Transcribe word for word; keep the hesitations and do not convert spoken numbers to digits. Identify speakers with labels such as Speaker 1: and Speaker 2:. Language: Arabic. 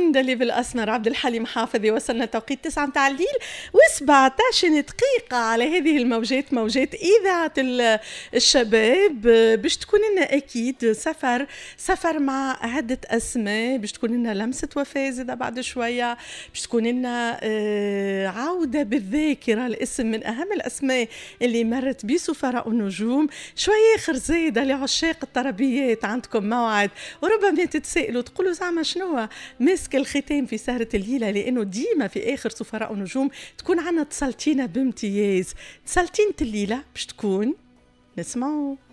Speaker 1: المندلب الأسمر عبد الحليم حافظي. وصلنا توقيت تسعة متاع الليل وسبعة عشر دقيقة على هذه الموجات، موجات إذاعة الشباب. باش تكون لنا أكيد سفر سفر مع عدة أسماء، باش تكون لنا لمسة وفاة زادة بعد شوية، باش تكون لنا عودة بالذاكرة الاسم من أهم الأسماء اللي مرت بسفراء النجوم. شوية آخر زايدة لعشاق الطربيات عندكم موعد، وربما تتسائلوا تقولوا زعما شنو مسك الختام في سهرة الليلة، لأنه ديما في آخر سفراء النجوم تكون عنا تسلطينا بامتياز. تسلطينة الليلة باش تكون نسمعوا